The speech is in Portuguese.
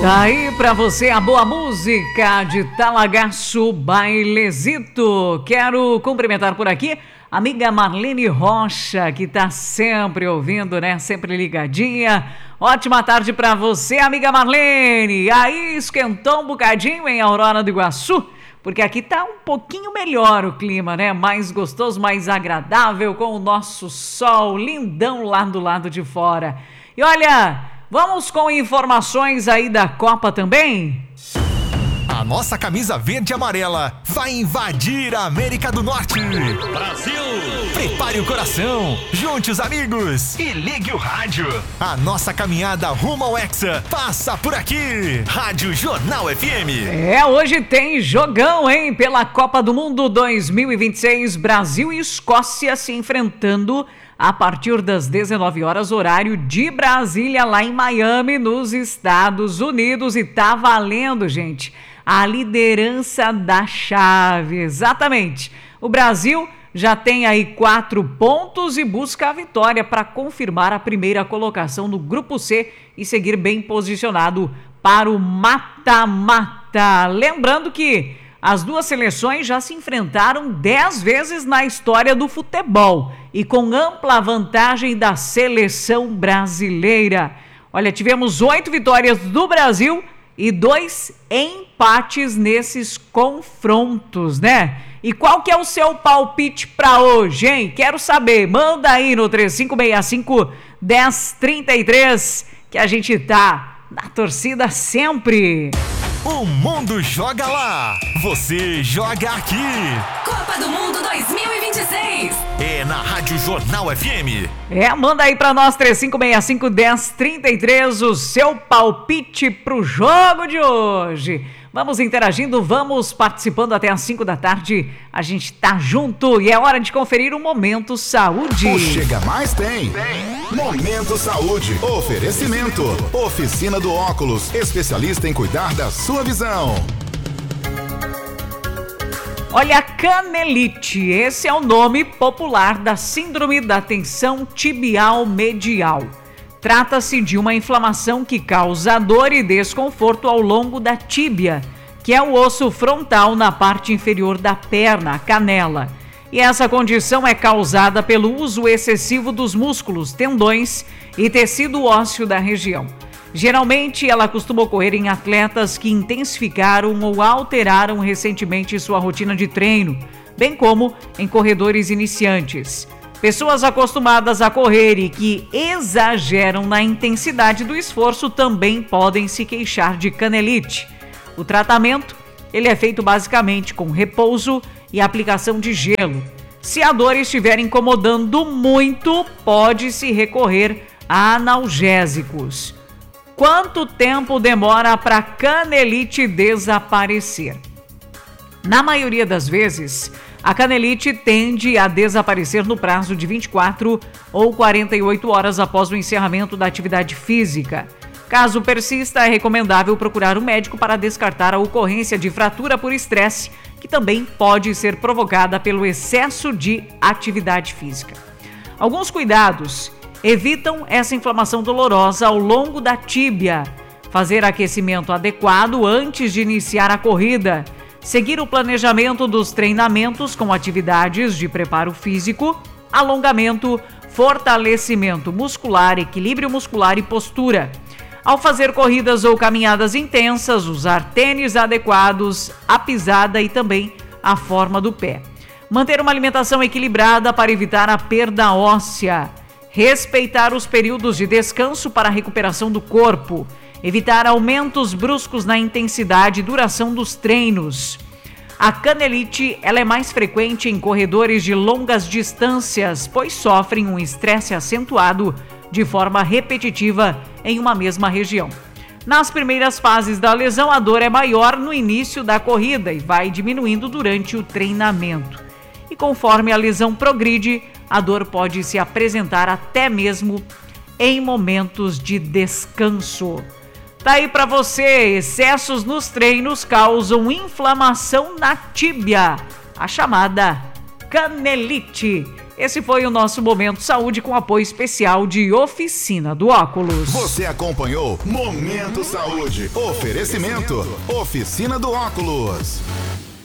Tá aí pra você a boa música de Talagaço Bailezito. Quero cumprimentar por aqui a amiga Marlene Rocha, que tá sempre ouvindo, né? Sempre ligadinha. Ótima tarde pra você, amiga Marlene. Aí, esquentou um bocadinho em Aurora do Iguaçu? Porque aqui tá um pouquinho melhor o clima, né? Mais gostoso, mais agradável, com o nosso sol lindão lá do lado de fora. E olha, vamos com informações aí da Copa também? A nossa camisa verde e amarela vai invadir a América do Norte. Brasil! Prepare o coração, junte os amigos e ligue o rádio. A nossa caminhada rumo ao Hexa passa por aqui. Rádio Jornal FM. Hoje tem jogão, hein? Pela Copa do Mundo 2026, Brasil e Escócia se enfrentando a partir das 19 horas, horário de Brasília, lá em Miami, nos Estados Unidos. E tá valendo, gente, a liderança da chave. Exatamente. O Brasil já tem aí 4 pontos e busca a vitória para confirmar a primeira colocação no Grupo C e seguir bem posicionado para o mata-mata. Lembrando que as duas seleções já se enfrentaram 10 vezes na história do futebol e com ampla vantagem da seleção brasileira. Olha, tivemos 8 vitórias do Brasil e 2 empates nesses confrontos, né? E qual que é o seu palpite para hoje, hein? Quero saber. Manda aí no 3565-1033 que a gente tá na torcida sempre. O mundo joga lá, você joga aqui. Copa do Mundo 2026. É na Rádio Jornal FM. Manda aí pra nós 3565-1033 o seu palpite pro jogo de hoje. Vamos interagindo, vamos participando até às 5 da tarde. A gente tá junto e é hora de conferir o Momento Saúde. O Chega Mais tem. Momento Saúde. Oferecimento. Oficina do Óculos. Especialista em cuidar da sua visão. Olha, canelite, esse é o nome popular da síndrome da tensão tibial medial. Trata-se de uma inflamação que causa dor e desconforto ao longo da tíbia, que é o osso frontal na parte inferior da perna, a canela. E essa condição é causada pelo uso excessivo dos músculos, tendões e tecido ósseo da região. Geralmente, ela costuma ocorrer em atletas que intensificaram ou alteraram recentemente sua rotina de treino, bem como em corredores iniciantes. Pessoas acostumadas a correr e que exageram na intensidade do esforço também podem se queixar de canelite. O tratamento, ele é feito basicamente com repouso e aplicação de gelo. Se a dor estiver incomodando muito, pode-se recorrer a analgésicos. Quanto tempo demora para a canelite desaparecer? Na maioria das vezes, a canelite tende a desaparecer no prazo de 24 ou 48 horas após o encerramento da atividade física. Caso persista, é recomendável procurar um médico para descartar a ocorrência de fratura por estresse, que também pode ser provocada pelo excesso de atividade física. Alguns cuidados evitam essa inflamação dolorosa ao longo da tíbia. Fazer aquecimento adequado antes de iniciar a corrida. Seguir o planejamento dos treinamentos com atividades de preparo físico, alongamento, fortalecimento muscular, equilíbrio muscular e postura. Ao fazer corridas ou caminhadas intensas, usar tênis adequados, a pisada e também a forma do pé. Manter uma alimentação equilibrada para evitar a perda óssea. Respeitar os períodos de descanso para a recuperação do corpo. Evitar aumentos bruscos na intensidade e duração dos treinos. A canelite, ela é mais frequente em corredores de longas distâncias, pois sofrem um estresse acentuado de forma repetitiva em uma mesma região. Nas primeiras fases da lesão, a dor é maior no início da corrida e vai diminuindo durante o treinamento. E conforme a lesão progride, a dor pode se apresentar até mesmo em momentos de descanso. Tá aí pra você, excessos nos treinos causam inflamação na tíbia, a chamada canelite. Esse foi o nosso Momento Saúde com apoio especial de Oficina do Óculos. Você acompanhou Momento Saúde. Oferecimento Oficina do Óculos.